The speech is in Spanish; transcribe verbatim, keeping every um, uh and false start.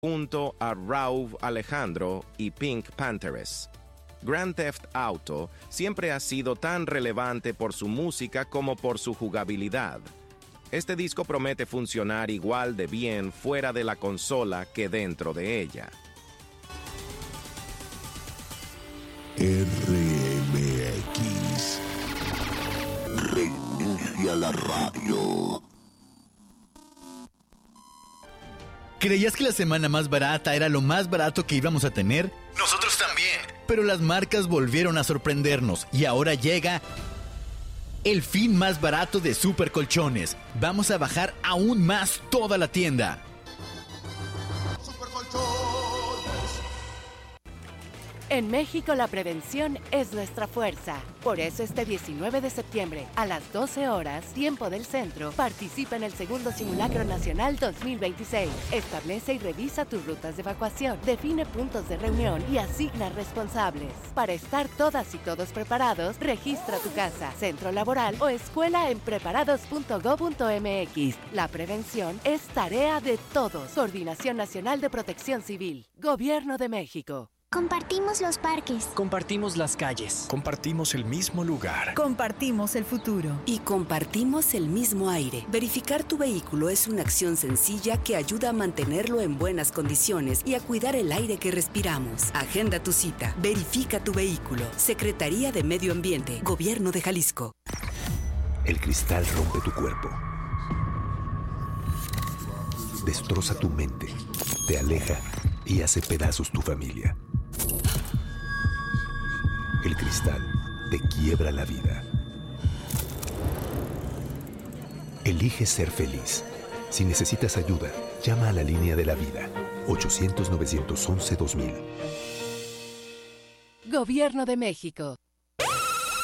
junto a Rauw Alejandro y Pink Panthers. Grand Theft Auto siempre ha sido tan relevante por su música como por su jugabilidad. Este disco promete funcionar igual de bien fuera de la consola que dentro de ella. R M X. Reinicia la radio. ¿Creías que la semana más barata era lo más barato que íbamos a tener? Nosotros también. Pero las marcas volvieron a sorprendernos y ahora llega el fin más barato de Super Colchones. Vamos a bajar aún más toda la tienda. En México la prevención es nuestra fuerza. Por eso este diecinueve de septiembre, a las doce horas, tiempo del centro, participa en el segundo Simulacro Nacional dos mil veintiséis. Establece y revisa tus rutas de evacuación, define puntos de reunión y asigna responsables. Para estar todas y todos preparados, registra tu casa, centro laboral o escuela en preparados punto gob punto eme equis. La prevención es tarea de todos. Coordinación Nacional de Protección Civil. Gobierno de México. Compartimos los parques. Compartimos las calles. Compartimos el mismo lugar. Compartimos el futuro. Y compartimos el mismo aire. Verificar tu vehículo es una acción sencilla que ayuda a mantenerlo en buenas condiciones y a cuidar el aire que respiramos. Agenda tu cita. Verifica tu vehículo. Secretaría de Medio Ambiente. Gobierno de Jalisco. El cristal rompe tu cuerpo. Destroza tu mente. Te aleja y hace pedazos tu familia. El cristal te quiebra la vida. Elige ser feliz. Si necesitas ayuda, llama a la línea de la vida. ochocientos, novecientos once, dos mil. Gobierno de México.